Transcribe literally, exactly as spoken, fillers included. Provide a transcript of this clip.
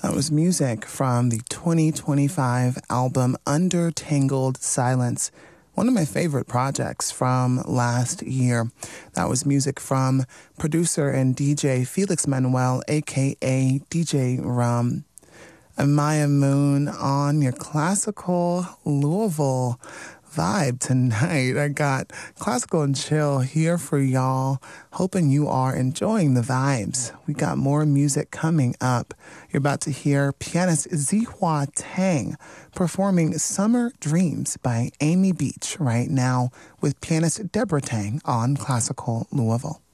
That was music from the twenty twenty-five album Under Tangled Silence, one of my favorite projects from last year. That was music from producer and D J Felix Manuel, a k a. D J Rum. I'm Maya Moon on your classical Louisville vibe tonight. I got classical and chill here for y'all. Hoping you are enjoying the vibes. We got more music coming up. You're about to hear pianist Zihua Tang performing Summer Dreams by Amy Beach right now with pianist Deborah Tang on Classical Louisville.